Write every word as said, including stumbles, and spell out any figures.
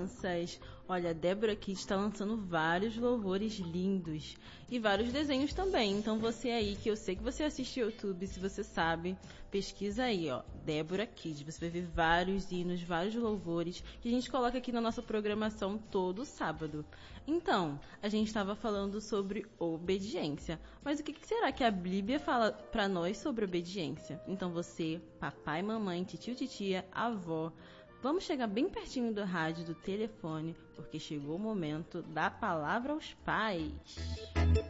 crianças. Olha, a Débora Kids está lançando vários louvores lindos e vários desenhos também. Então você aí, que eu sei que você assiste YouTube, se você sabe, pesquisa aí, ó, Débora Kids. Você vai ver vários hinos, vários louvores que a gente coloca aqui na nossa programação todo sábado. Então, a gente estava falando sobre obediência. Mas o que será que a Bíblia fala para nós sobre obediência? Então você, papai, mamãe, titio, titia, avó, vamos chegar bem pertinho do rádio, do telefone, porque chegou o momento da palavra aos pais.